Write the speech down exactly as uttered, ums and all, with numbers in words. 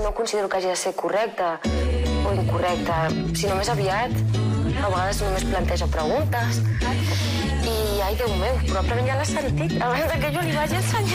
no considero que hagi de ser correcta o incorrecta, sinó més aviat. A vegades només planteja preguntes. I, ai, Déu meu, probablement ja l'ha sentit abans que jo li vagi ensenyar.